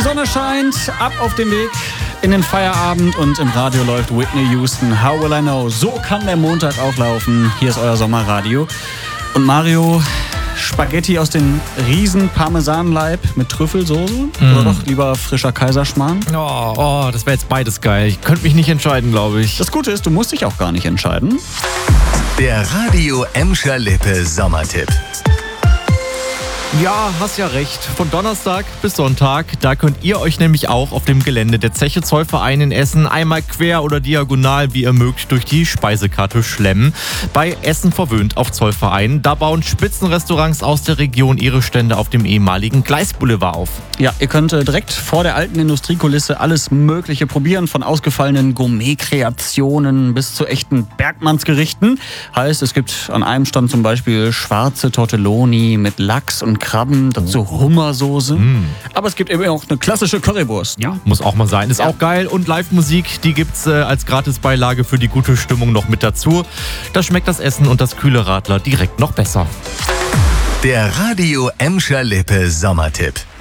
Sonne scheint, ab auf den Weg in den Feierabend und im Radio läuft Whitney Houston, How Will I Know? So kann der Montag auch laufen. Hier ist euer Sommerradio. Und Mario, Spaghetti aus dem riesen Parmesanleib mit Trüffelsoße? Oder doch lieber frischer Kaiserschmarrn? Oh, das wäre jetzt beides geil. Ich könnte mich nicht entscheiden, glaube ich. Das Gute ist, du musst dich auch gar nicht entscheiden. Der Radio Emscher Lippe Sommertipp. Ja, hast ja recht. Von Donnerstag bis Sonntag, da könnt ihr euch nämlich auch auf dem Gelände der Zeche Zollverein in Essen einmal quer oder diagonal, wie ihr mögt, durch die Speisekarte schlemmen. Bei Essen verwöhnt auf Zollverein, da bauen Spitzenrestaurants aus der Region ihre Stände auf dem ehemaligen Gleisboulevard auf. Ja, ihr könnt direkt vor der alten Industriekulisse alles Mögliche probieren, von ausgefallenen Gourmet-Kreationen bis zu echten Bergmannsgerichten. Heißt, es gibt an einem Stand zum Beispiel schwarze Tortelloni mit Lachs und Krabben, dazu Hummersoße. Aber es gibt eben auch eine klassische Currywurst. Ja, muss auch mal sein. Ist auch geil. Und Live-Musik, die gibt's als Gratisbeilage für die gute Stimmung noch mit dazu. Da schmeckt das Essen und das kühle Radler direkt noch besser. Der Radio Emscher Lippe Sommertipp.